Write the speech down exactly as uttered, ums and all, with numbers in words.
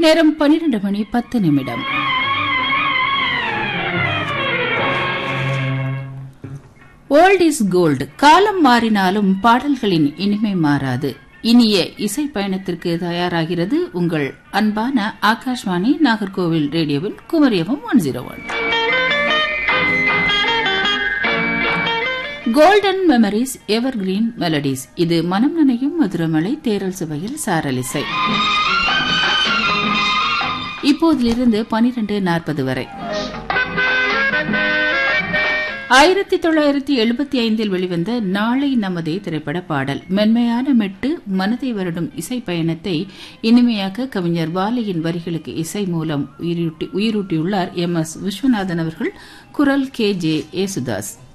நேரம் பனிரெண்டு மணி பத்து நிமிடம். Old is gold. காலம் மாறினாலும் பாடல்களின் இனிமை மாறாது. இனிய இசை பயணத்திற்கு தயாராகிறது உங்கள் அன்பான ஆகாஷ்வாணி நாகர்கோவில் ரேடியோவில் குமரியவம் one zero one. Golden memories, எவர் கிரீன் மெலடிஸ். இது மனம் நனையும் மதுரமலை தேரல் சுவையில் சாரலிசை. இப்போதிலிருந்து பனிரெண்டு நாற்பது வரை. ஆயிரத்தி தொள்ளாயிரத்தி எழுபத்தி ஐந்தில் வெளிவந்த நாளை நமதே திரைப்பட பாடல். மென்மையான மெட்டு மனதை வருடும் இசை பயணத்தை இனிமையாக்க கவிஞர் வாலியின் வரிகளுக்கு இசை மூலம் உயிரூட்டியுள்ளார் எம் எஸ் விஸ்வநாதன் அவர்கள். குரல் கே ஜே ஏசுதாஸ்.